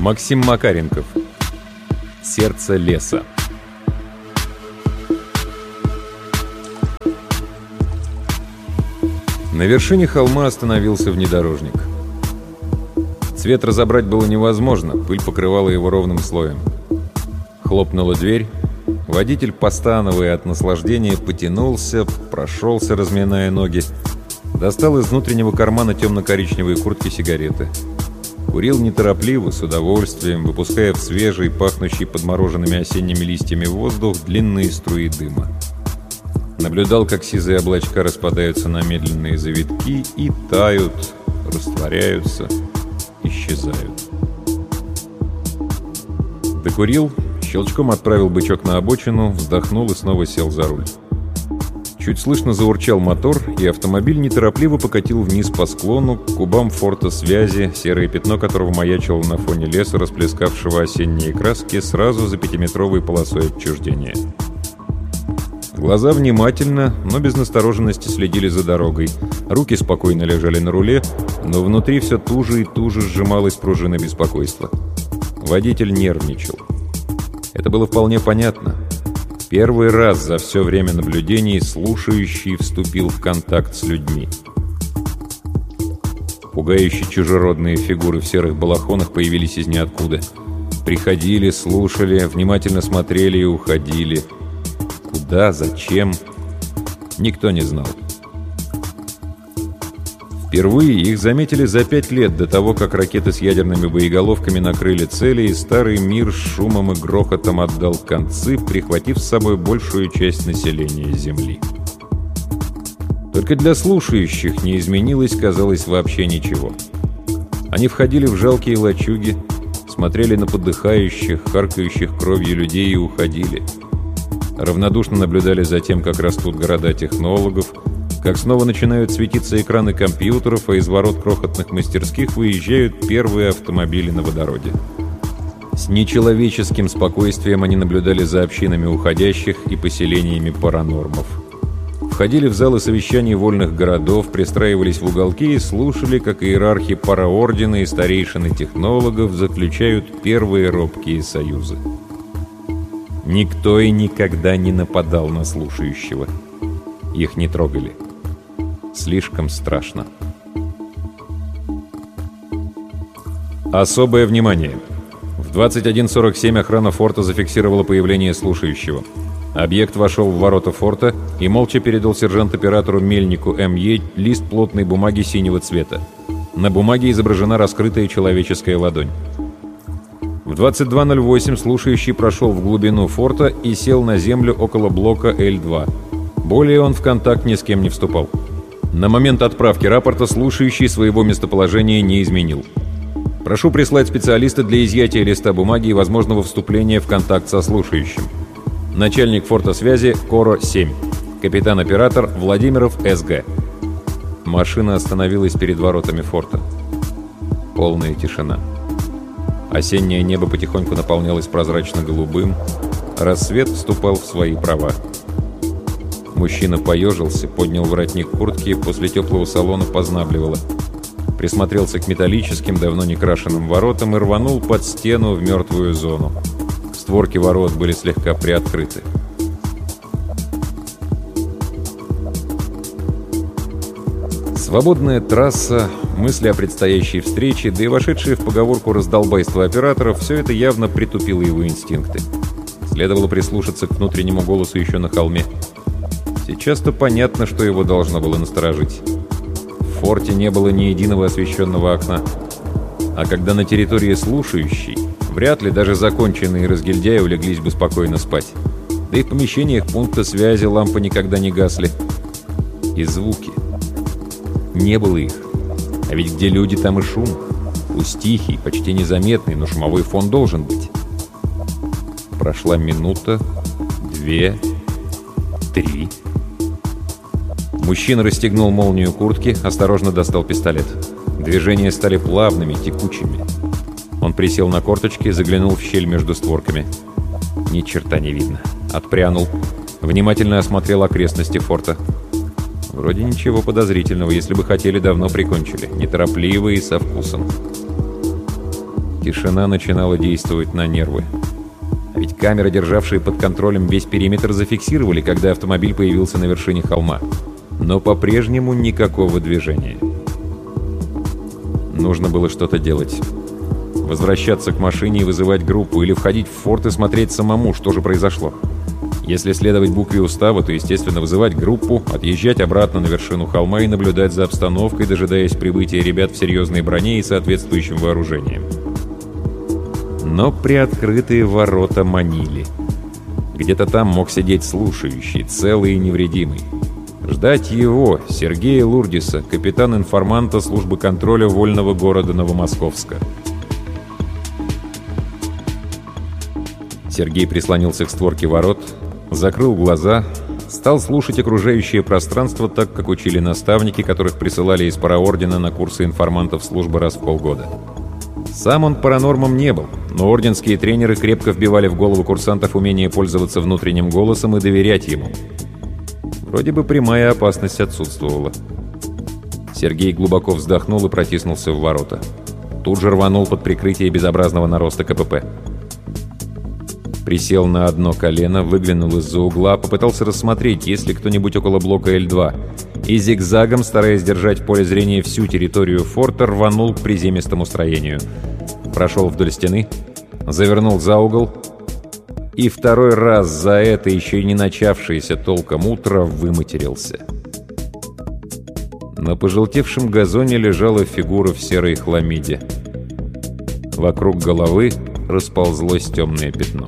Максим Макаренков. Сердце леса. На вершине холма остановился внедорожник. Цвет разобрать было невозможно, пыль покрывала его ровным слоем. Хлопнула дверь. Водитель, постановая от наслаждения, потянулся, прошелся, разминая ноги. Достал из внутреннего кармана темно-коричневой куртки сигареты. Курил неторопливо, с удовольствием, выпуская в свежий, пахнущий подмороженными осенними листьями воздух длинные струи дыма. Наблюдал, как сизые облачка распадаются на медленные завитки и тают, растворяются, исчезают. Докурил, щелчком отправил бычок на обочину, вздохнул и снова сел за руль. Чуть слышно заурчал мотор, и автомобиль неторопливо покатил вниз по склону к кубам форта связи, серое пятно которого маячило на фоне леса, расплескавшего осенние краски сразу за 5-метровой полосой отчуждения. Глаза внимательно, но без настороженности следили за дорогой. Руки спокойно лежали на руле, но внутри все туже и туже сжималась пружина беспокойства. Водитель нервничал. Это было вполне понятно. Первый раз за все время наблюдений слушающий вступил в контакт с людьми. Пугающие чужеродные фигуры в серых балахонах появились из ниоткуда. Приходили, слушали, внимательно смотрели и уходили. Куда, зачем? Никто не знал. Впервые их заметили за 5 лет до того, как ракеты с ядерными боеголовками накрыли цели, и старый мир с шумом и грохотом отдал концы, прихватив с собой большую часть населения Земли. Только для слушающих не изменилось, казалось, вообще ничего. Они входили в жалкие лачуги, смотрели на подыхающих, харкающих кровью людей и уходили. Равнодушно наблюдали за тем, как растут города технологов, как снова начинают светиться экраны компьютеров, а из ворот крохотных мастерских выезжают первые автомобили на водороде. С нечеловеческим спокойствием они наблюдали за общинами уходящих и поселениями паранормов. Входили в залы совещаний вольных городов, пристраивались в уголки и слушали, как иерархи параордена и старейшины технологов заключают первые робкие союзы. Никто и никогда не нападал на слушающего. Их не трогали. Слишком страшно. Особое внимание. В 21:47 охрана форта зафиксировала появление слушающего. Объект вошел в ворота форта и молча передал сержант-оператору Мельнику М.Е. лист плотной бумаги синего цвета. На бумаге изображена раскрытая человеческая ладонь. В 22:08 слушающий прошел в глубину форта и сел на землю около блока Л-2. Более он в контакт ни с кем не вступал. На момент отправки рапорта слушающий своего местоположения не изменил. Прошу прислать специалиста для изъятия листа бумаги и возможного вступления в контакт со слушающим. Начальник форта связи Коро-7. Капитан-оператор Владимиров С.Г. Машина остановилась перед воротами форта. Полная тишина. Осеннее небо потихоньку наполнялось прозрачно-голубым. Рассвет вступал в свои права. Мужчина поежился, поднял воротник куртки, после теплого салона познабливало. Присмотрелся к металлическим, давно не крашенным воротам и рванул под стену в мертвую зону. Створки ворот были слегка приоткрыты. Свободная трасса, мысли о предстоящей встрече, да и вошедшие в поговорку раздолбайство операторов, все это явно притупило его инстинкты. Следовало прислушаться к внутреннему голосу еще на холме. Сейчас-то понятно, что его должно было насторожить. В форте не было ни единого освещенного окна. А когда на территории слушающей, вряд ли даже законченные разгильдяи улеглись бы спокойно спать. Да и в помещениях пункта связи лампы никогда не гасли. И звуки. Не было их. А ведь где люди, там и шум. Пусть тихий, почти незаметный, но шумовой фон должен быть. Прошла минута, 2, 3. Мужчина расстегнул молнию куртки, осторожно достал пистолет. Движения стали плавными, текучими. Он присел на корточки, заглянул в щель между створками. Ни черта не видно. Отпрянул. Внимательно осмотрел окрестности форта. Вроде ничего подозрительного. Если бы хотели, давно прикончили. Неторопливо и со вкусом. Тишина начинала действовать на нервы. А ведь камеры, державшие под контролем весь периметр, зафиксировали, когда автомобиль появился на вершине холма. Но по-прежнему никакого движения. Нужно было что-то делать. Возвращаться к машине и вызывать группу, или входить в форт и смотреть самому, что же произошло. Если следовать букве устава, то, естественно, вызывать группу, отъезжать обратно на вершину холма и наблюдать за обстановкой, дожидаясь прибытия ребят в серьезной броне и соответствующим вооружением. Но приоткрытые ворота манили. Где-то там мог сидеть слушающий, целый и невредимый. Ждать его, Сергея Лурдиса, капитан-информанта службы контроля вольного города Новомосковска. Сергей прислонился к створке ворот, закрыл глаза, стал слушать окружающее пространство так, как учили наставники, которых присылали из параордена на курсы информантов службы раз в полгода. Сам он паранормом не был, но орденские тренеры крепко вбивали в голову курсантов умение пользоваться внутренним голосом и доверять ему. Вроде бы прямая опасность отсутствовала. Сергей глубоко вздохнул и протиснулся в ворота. Тут же рванул под прикрытие безобразного нароста КПП. Присел на одно колено, выглянул из-за угла, попытался рассмотреть, есть ли кто-нибудь около блока Л-2, и зигзагом, стараясь держать в поле зрения всю территорию форта, рванул к приземистому строению. Прошел вдоль стены, завернул за угол, и второй раз за это еще и не начавшееся толком утро выматерился. На пожелтевшем газоне лежала фигура в серой хламиде. Вокруг головы расползлось темное пятно.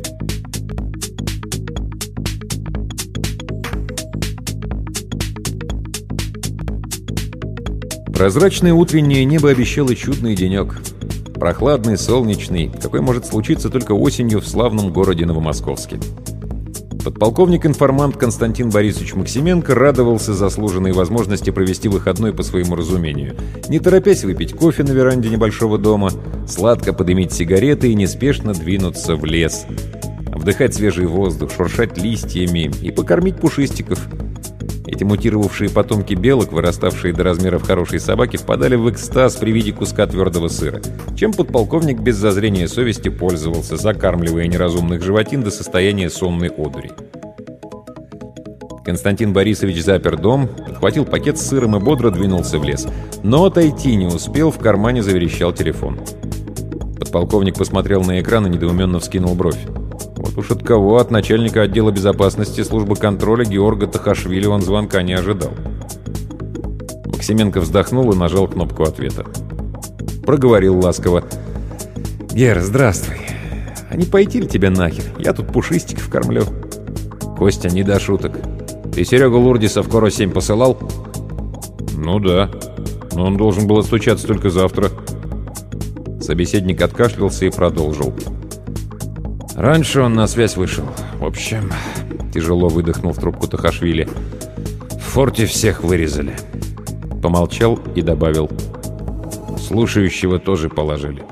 Прозрачное утреннее небо обещало чудный денек. Прохладный, солнечный, какой может случиться только осенью в славном городе Новомосковске. Подполковник-информант Константин Борисович Максименко радовался заслуженной возможности провести выходной по своему разумению, не торопясь выпить кофе на веранде небольшого дома, сладко подымить сигареты и неспешно двинуться в лес. Вдыхать свежий воздух, шуршать листьями и покормить пушистиков. Эти мутировавшие потомки белок, выраставшие до размеров хорошей собаки, впадали в экстаз при виде куска твердого сыра, чем подполковник без зазрения совести пользовался, закармливая неразумных животин до состояния сонной одури. Константин Борисович запер дом, подхватил пакет с сыром и бодро двинулся в лес. Но отойти не успел, в кармане заверещал телефон. Подполковник посмотрел на экран и недоуменно вскинул бровь. Вот уж от кого, от начальника отдела безопасности службы контроля Георга Тахашвили, он звонка не ожидал. Максименко вздохнул и нажал кнопку ответа. Проговорил ласково. «Гер, здравствуй. А не пойти ли тебе нахер? Я тут пушистиков кормлю». «Костя, не до шуток. Ты Серегу Лурдиса в Коро-7 посылал?» «Ну да. Но он должен был отстучаться только завтра». Собеседник откашлялся и продолжил. «Раньше он на связь вышел. В общем, тяжело выдохнул в трубку Тахашвили. В форте всех вырезали». Помолчал и добавил. «Слушающего тоже положили».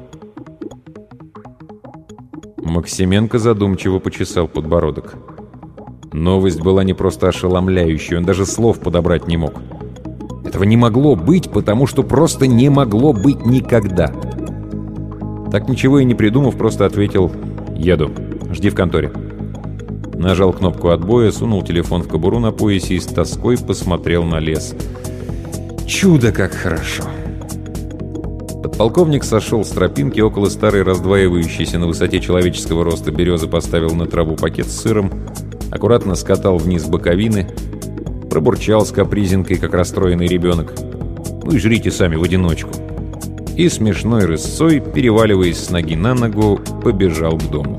Максименко задумчиво почесал подбородок. Новость была не просто ошеломляющей, он даже слов подобрать не мог. Этого не могло быть, потому что просто не могло быть никогда. Так ничего и не придумав, просто ответил: «Еду. Жди в конторе». Нажал кнопку отбоя, сунул телефон в кобуру на поясе и с тоской посмотрел на лес. Чудо, как хорошо! Подполковник сошел с тропинки, около старой раздваивающейся на высоте человеческого роста березы поставил на траву пакет с сыром, аккуратно скатал вниз боковины, пробурчал с капризинкой, как расстроенный ребенок. «Вы жрите сами в одиночку». И смешной рысцой, переваливаясь с ноги на ногу, побежал к дому.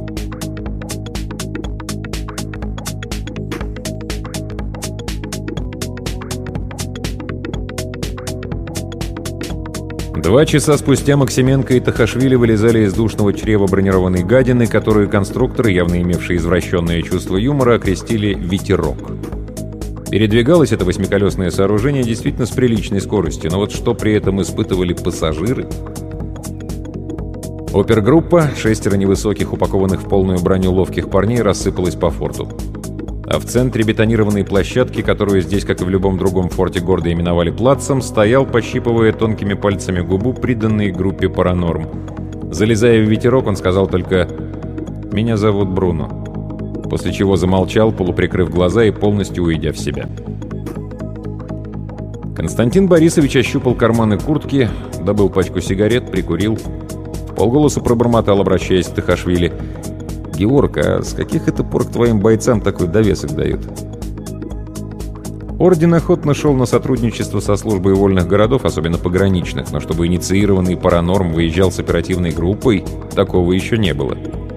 Два часа спустя Максименко и Тахашвили вылезали из душного чрева бронированной гадины, которую конструкторы, явно имевшие извращенное чувство юмора, окрестили «ветерок». Передвигалось это восьмиколесное сооружение действительно с приличной скоростью, но вот что при этом испытывали пассажиры? Опергруппа, 6 невысоких, упакованных в полную броню ловких парней, рассыпалась по форту. А в центре бетонированной площадки, которую здесь, как и в любом другом форте, гордо именовали плацем, стоял, пощипывая тонкими пальцами губу, приданный группе «Паранорм». Залезая в ветерок, он сказал только «Меня зовут Бруно», после чего замолчал, полуприкрыв глаза и полностью уйдя в себя. Константин Борисович ощупал карманы куртки, добыл пачку сигарет, прикурил. Вполголоса пробормотал, обращаясь к Тахашвили: «Георг, а с каких это пор к твоим бойцам такой довесок дают?» Орден охотно шел на сотрудничество со службой вольных городов, особенно пограничных, но чтобы инициированный Паранорм выезжал с оперативной группой, такого еще не было.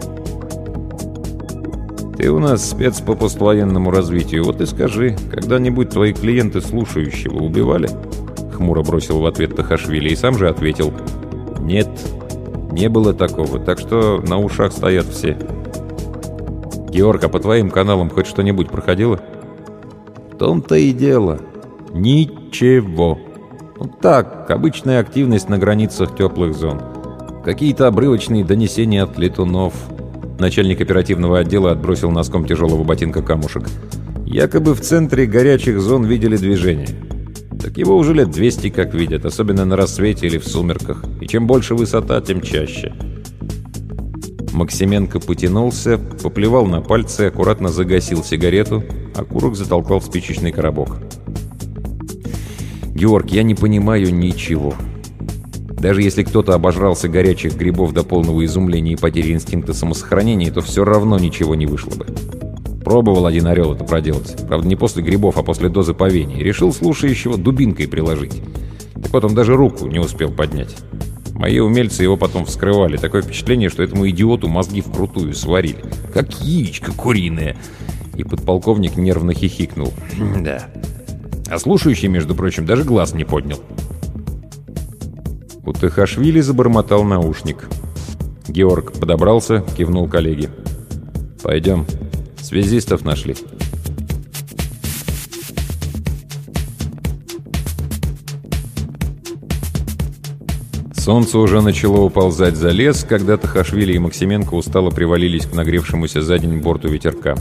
«Ты у нас спец по поствоенному развитию, вот и скажи, когда-нибудь твои клиенты слушающего убивали?» Хмуро бросил в ответ Тахашвили и сам же ответил: «Нет, не было такого, так что на ушах стоят все». «Георг, а по твоим каналам хоть что-нибудь проходило?» «В том-то и дело. Ничего. Ну так, обычная активность на границах теплых зон. Какие-то обрывочные донесения от летунов». Начальник оперативного отдела отбросил носком тяжелого ботинка камушек. «Якобы в центре горячих зон видели движение. Так его уже лет 200 как видят, особенно на рассвете или в сумерках. И чем больше высота, тем чаще». Максименко потянулся, поплевал на пальцы, аккуратно загасил сигарету, а курок затолкал в спичечный коробок. «Георг, я не понимаю ничего. Даже если кто-то обожрался горячих грибов до полного изумления и потери инстинкта самосохранения, то все равно ничего не вышло бы. Пробовал один орел это проделать. Правда, не после грибов, а после дозы повений. Решил слушающего дубинкой приложить. Так вот, он даже руку не успел поднять. Мои умельцы его потом вскрывали. Такое впечатление, что этому идиоту мозги вкрутую сварили. Как яичко куриное. И подполковник нервно хихикнул. Да. А слушающий, между прочим, даже глаз не поднял. У Тахашвили забормотал наушник. Георг подобрался, кивнул коллеге. «Пойдем. Связистов нашли». Солнце уже начало уползать за лес, когда Тахашвили и Максименко устало привалились к нагревшемуся за день борту ветерка.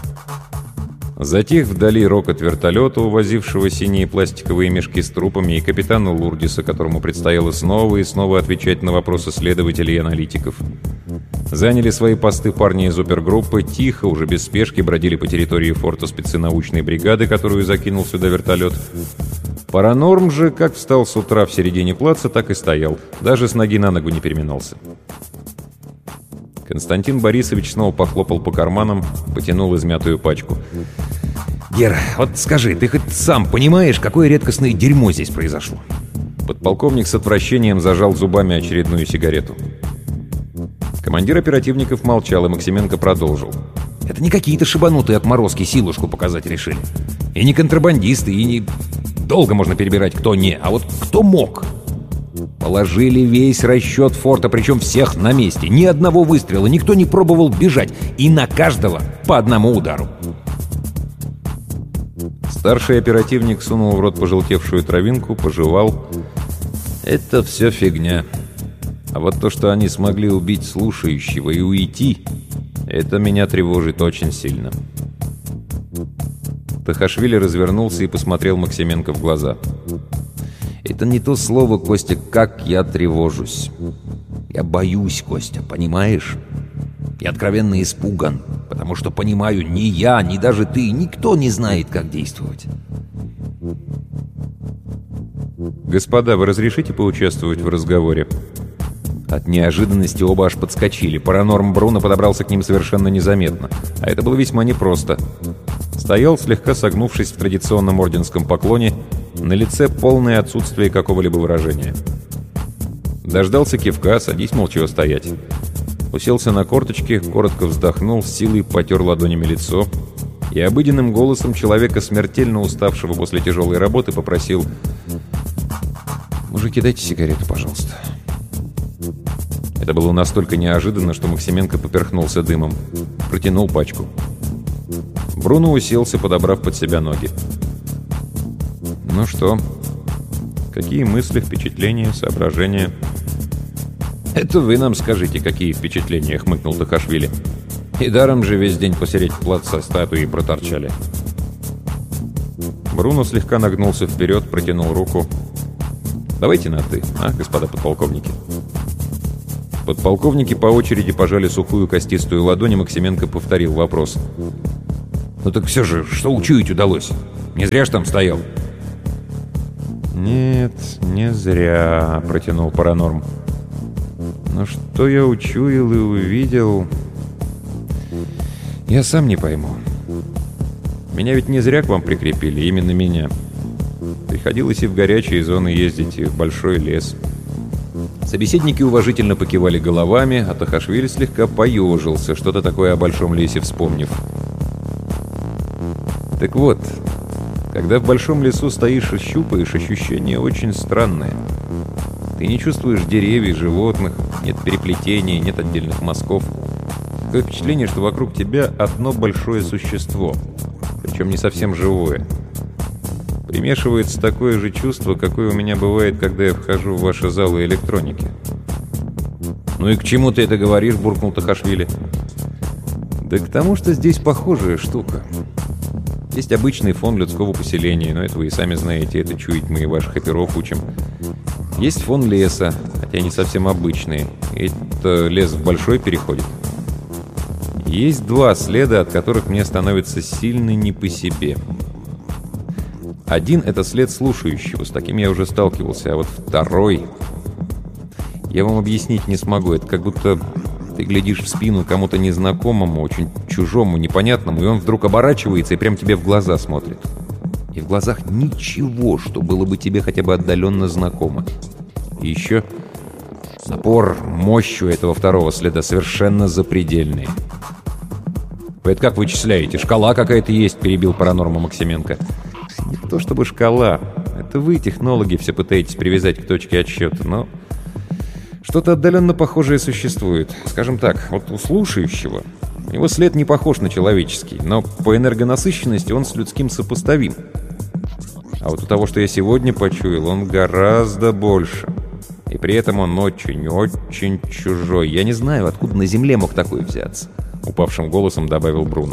Затих вдали рокот вертолета, увозившего синие пластиковые мешки с трупами, и капитана Лурдиса, которому предстояло снова и снова отвечать на вопросы следователей и аналитиков. Заняли свои посты парни из опергруппы, тихо, уже без спешки бродили по территории форта спецнаучной бригады, которую закинул сюда вертолет. Паранорм же, как встал с утра в середине плаца, так и стоял, даже с ноги на ногу не переминался. Константин Борисович снова похлопал по карманам, потянул измятую пачку. «Гер, вот скажи, ты хоть сам понимаешь, какое редкостное дерьмо здесь произошло?» Подполковник с отвращением зажал зубами очередную сигарету. Командир оперативников молчал, и Максименко продолжил. «Это не какие-то шибанутые отморозки силушку показать решили. И не контрабандисты, и не... Долго можно перебирать, кто не, а вот кто мог. Положили весь расчет форта, причем всех на месте. Ни одного выстрела, никто не пробовал бежать. И на каждого по одному удару». Старший оперативник сунул в рот пожелтевшую травинку, пожевал. «Это все фигня. А вот то, что они смогли убить слушающего и уйти, это меня тревожит очень сильно». Тахашвили развернулся и посмотрел Максименко в глаза. «Это не то слово, Костя, как я тревожусь. Я боюсь, Костя, понимаешь? Я откровенно испуган, потому что понимаю, ни я, ни даже ты, никто не знает, как действовать». «Господа, вы разрешите поучаствовать в разговоре?» От неожиданности оба аж подскочили. Паранорм Бруно подобрался к ним совершенно незаметно. А это было весьма непросто. Стоял, слегка согнувшись в традиционном орденском поклоне, на лице полное отсутствие какого-либо выражения. Дождался кивка, садись, мол, чего стоять. Уселся на корточки, коротко вздохнул, с силой потер ладонями лицо и обыденным голосом человека, смертельно уставшего после тяжелой работы, попросил: «Мужики, дайте сигарету, пожалуйста». Это было настолько неожиданно, что Максименко поперхнулся дымом. Протянул пачку. Бруно уселся, подобрав под себя ноги. «Ну что, какие мысли, впечатления, соображения?» «Это вы нам скажите, какие впечатления», — хмыкнул Тахашвили. «И даром же весь день посередине плаца статуи проторчали». Бруно слегка нагнулся вперед, протянул руку. «Давайте на «ты», а, господа подполковники?» Подполковники по очереди пожали сухую костистую ладонь, и Максименко повторил вопрос. «Ну так все же, что учуять удалось? Не зря ж там стоял?» «Нет, не зря», — протянул Паранорм. «Но что я учуял и увидел, я сам не пойму. Меня ведь не зря к вам прикрепили, именно меня. Приходилось и в горячие зоны ездить, и в большой лес». Собеседники уважительно покивали головами, а Тахашвили слегка поежился, что-то такое о большом лесе вспомнив. «Так вот, когда в большом лесу стоишь и щупаешь, ощущение очень странное. Ты не чувствуешь деревьев, животных, нет переплетений, нет отдельных мазков. Такое впечатление, что вокруг тебя одно большое существо, причем не совсем живое. Примешивается такое же чувство, какое у меня бывает, когда я вхожу в ваши залы электроники». «Ну и к чему ты это говоришь?» — буркнул Тахашвили. «Да к тому, что здесь похожая штука. Есть обычный фон людского поселения, но это вы и сами знаете, это чуять мы и ваших оперов учим. Есть фон леса, хотя не совсем обычный. Это лес в большой переходит. Есть два следа, от которых мне становится сильно не по себе. Один — это след слушающего, с таким я уже сталкивался, а вот второй... Я вам объяснить не смогу, это как будто ты глядишь в спину кому-то незнакомому, очень чужому, непонятному, и он вдруг оборачивается и прямо тебе в глаза смотрит. И в глазах ничего, что было бы тебе хотя бы отдаленно знакомо. И еще напор, мощь у этого второго следа совершенно запредельные. «Вы это как вычисляете? Шкала какая-то есть?» — перебил Паранорма Максименко. «Не то чтобы шкала. Это вы, технологи, все пытаетесь привязать к точке отсчета, но что-то отдаленно похожее существует. Скажем так, вот у слушающего у него след не похож на человеческий, но по энергонасыщенности он с людским сопоставим. А вот у того, что я сегодня почуял, он гораздо больше. И при этом он очень-очень чужой. Я не знаю, откуда на Земле мог такой взяться», — упавшим голосом добавил Бруно.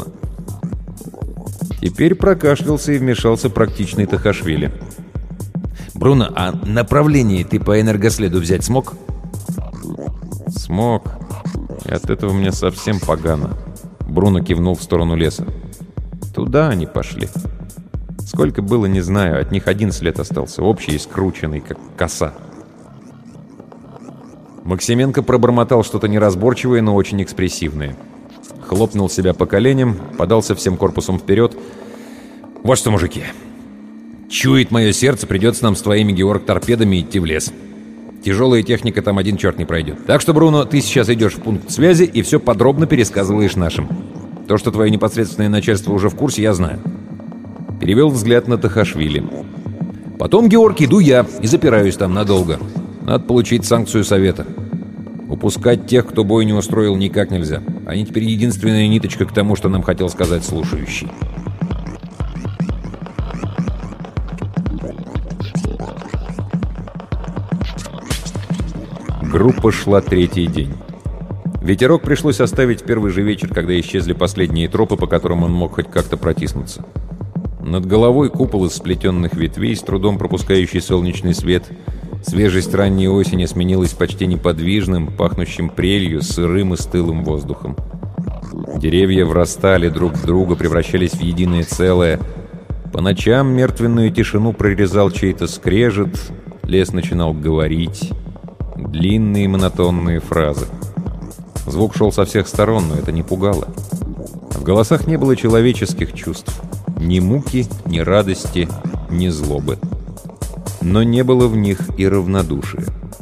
Теперь прокашлялся и вмешался практичный Тахашвили. «Бруно, а направление ты по энергоследу взять смог?» «Смог. И от этого мне совсем погано». Бруно кивнул в сторону леса. «Туда они пошли. Сколько было, не знаю. От них один след остался. Общий и скрученный, как коса». Максименко пробормотал что-то неразборчивое, но очень экспрессивное. Хлопнул себя по коленям, подался всем корпусом вперед. «Вот что, мужики, чует мое сердце, придется нам с твоими Георг-торпедами идти в лес. Тяжелая техника там один черт не пройдет. Так что, Бруно, ты сейчас идешь в пункт связи и все подробно пересказываешь нашим. То, что твое непосредственное начальство уже в курсе, я знаю». Перевел взгляд на Тахашвили. «Потом, Георг, иду я и запираюсь там надолго. Надо получить санкцию совета. Упускать тех, кто бой не устроил, никак нельзя. Они теперь единственная ниточка к тому, что нам хотел сказать слушающий». Группа шла третий день. Ветерок пришлось оставить в первый же вечер, когда исчезли последние тропы, по которым он мог хоть как-то протиснуться. Над головой купол из сплетенных ветвей, с трудом пропускающий солнечный свет. Свежесть ранней осени сменилась почти неподвижным, пахнущим прелью, сырым и стылым воздухом. Деревья врастали друг в друга, превращались в единое целое. По ночам мертвенную тишину прорезал чей-то скрежет, лес начинал говорить. Длинные монотонные фразы. Звук шел со всех сторон, но это не пугало. В голосах не было человеческих чувств. Ни муки, ни радости, ни злобы. Но не было в них и равнодушия.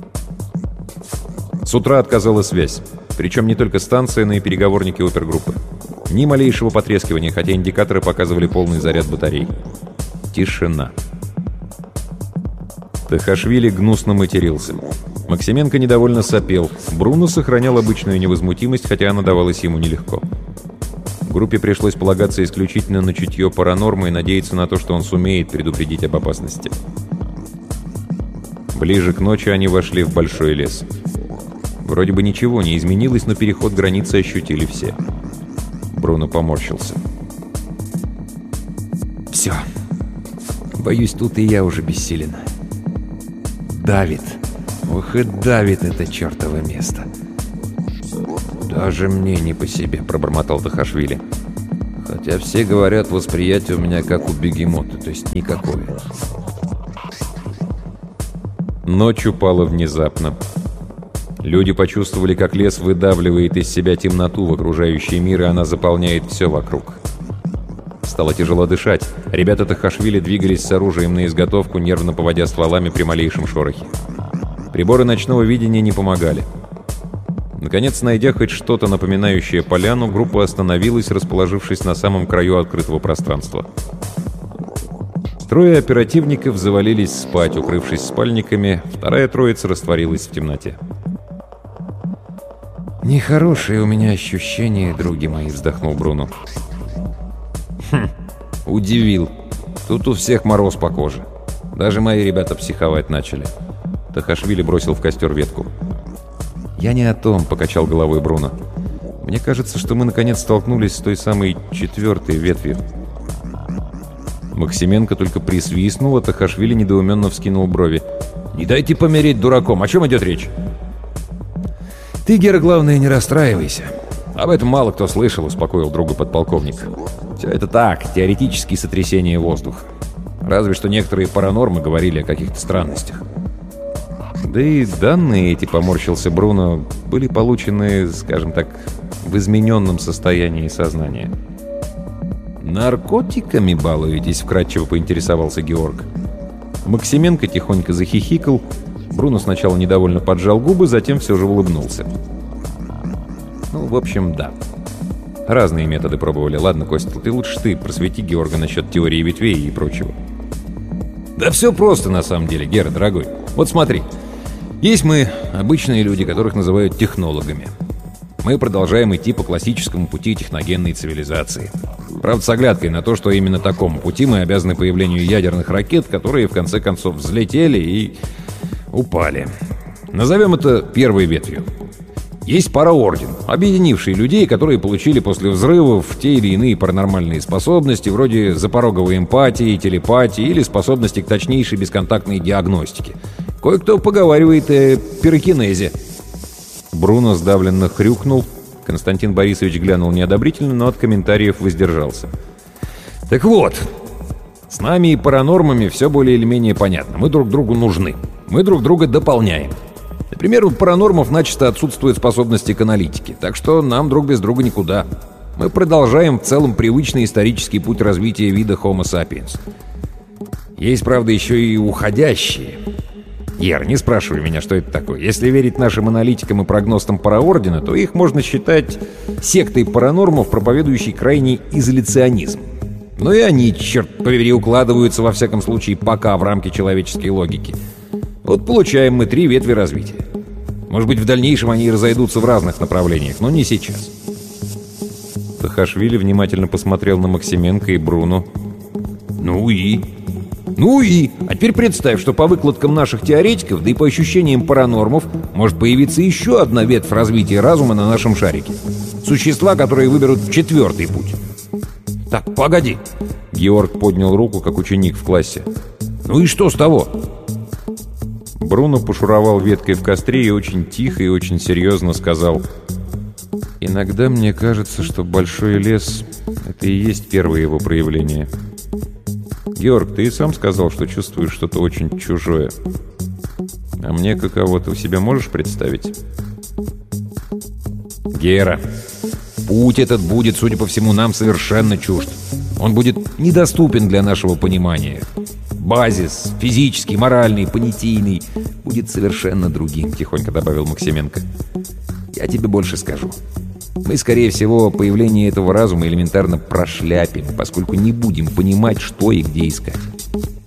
С утра отказала связь. Причем не только станция, но и переговорники опергруппы. Ни малейшего потрескивания, хотя индикаторы показывали полный заряд батарей. Тишина. Тахашвили гнусно матерился. Максименко недовольно сопел. Бруно сохранял обычную невозмутимость, хотя она давалась ему нелегко. Группе пришлось полагаться исключительно на чутье Паранорма и надеяться на то, что он сумеет предупредить об опасности. Ближе к ночи они вошли в большой лес. Вроде бы ничего не изменилось, но переход границы ощутили все. Бруно поморщился. «Все. Боюсь, тут и я уже бессилен. Давит. Ох и давит это чертово место. «Даже мне не по себе», — пробормотал Тахашвили. «Хотя все говорят, восприятие у меня как у бегемота, то есть никакое». Ночь упала внезапно. Люди почувствовали, как лес выдавливает из себя темноту в окружающий мир, и она заполняет все вокруг. Стало тяжело дышать. Ребята Тахашвили двигались с оружием на изготовку, нервно поводя стволами при малейшем шорохе. Приборы ночного видения не помогали. Наконец, найдя хоть что-то напоминающее поляну, группа остановилась, расположившись на самом краю открытого пространства. Трое оперативников завалились спать, укрывшись спальниками, вторая троица растворилась в темноте. «Нехорошее у меня ощущение, други мои», — вздохнул Бруно. Удивил. Тут у всех мороз по коже. Даже мои ребята психовать начали. Тахашвили бросил в костер ветку. «Я не о том», — покачал головой Бруно. «Мне кажется, что мы наконец столкнулись с той самой четвертой ветвью». Максименко только присвистнул, а Тахашвили недоуменно вскинул брови. «Не дайте помереть дураком! О чем идет речь?» «Ты, Гера, главное, не расстраивайся». «Об этом мало кто слышал», — успокоил друга подполковник. «Все это так, теоретические сотрясения воздуха. Разве что некоторые паранормы говорили о каких-то странностях». Да и данные эти, поморщился Бруно, были получены, скажем так, в измененном состоянии сознания. «Наркотиками балуетесь?» — вкратчиво поинтересовался Георг. Максименко тихонько захихикал. Бруно сначала недовольно поджал губы, затем все же улыбнулся. «Ну, в общем, да. Разные методы пробовали. Ладно, Костя, ты лучше просвети Георга насчет теории ветвей и прочего». «Да все просто, на самом деле, Гера, дорогой. Вот смотри. Есть мы, обычные люди, которых называют технологами. Мы продолжаем идти по классическому пути техногенной цивилизации. Правда, с оглядкой на то, что именно такому пути мы обязаны появлению ядерных ракет, которые в конце концов взлетели и упали. Назовем это первой ветвью. Есть параорден, объединивший людей, которые получили после взрывов те или иные паранормальные способности, вроде запороговой эмпатии, телепатии или способности к точнейшей бесконтактной диагностике. Кое-кто поговаривает о пирокинезе». Бруно сдавленно хрюкнул. Константин Борисович глянул неодобрительно, но от комментариев воздержался. «Так вот, с нами и паранормами все более или менее понятно. Мы друг другу нужны. Мы друг друга дополняем. Например, у паранормов начисто отсутствуют способности к аналитике, так что нам друг без друга никуда. Мы продолжаем в целом привычный исторический путь развития вида Homo sapiens. Есть, правда, еще и уходящие. Гер, не спрашивай меня, что это такое. Если верить нашим аналитикам и прогностам параордена, то их можно считать сектой паранормов, проповедующей крайний изоляционизм. Но и они, черт побери, укладываются, во всяком случае, пока в рамки человеческой логики. Вот получаем мы 3 ветви развития. Может быть, в дальнейшем они и разойдутся в разных направлениях, но не сейчас». Тахашвили внимательно посмотрел на Максименко и Бруно. «Ну и? А теперь представь, что по выкладкам наших теоретиков, да и по ощущениям паранормов, может появиться еще одна ветвь развития разума на нашем шарике. Существа, которые выберут 4-й путь». «Так, погоди!» Георг поднял руку, как ученик в классе. «Ну и что с того?» Бруно пошуровал веткой в костре и очень тихо и очень серьезно сказал: «Иногда мне кажется, что большой лес — это и есть первое его проявление. Георг, ты и сам сказал, что чувствуешь что-то очень чужое. А мне каково ты у себя можешь представить?» «Гера, путь этот будет, судя по всему, нам совершенно чужд. Он будет недоступен для нашего понимания. Базис, физический, моральный, понятийный, будет совершенно другим», — тихонько добавил Максименко. «Я тебе больше скажу. Мы, скорее всего, появление этого разума элементарно прошляпим, поскольку не будем понимать, что и где искать.